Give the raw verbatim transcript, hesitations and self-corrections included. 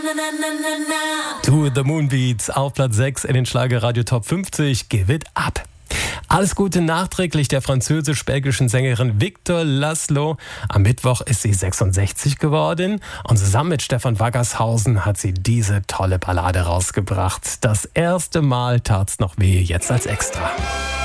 To the Moonbeats auf Platz sechs in den Schlagerradio Top fünfzig. Give it up. Alles Gute nachträglich der französisch-belgischen Sängerin Victor Laszlo. Am Mittwoch ist sie sechsundsechzig geworden und zusammen mit Stefan Waggershausen hat sie diese tolle Ballade rausgebracht. Das erste Mal tat's noch weh, jetzt als Extra.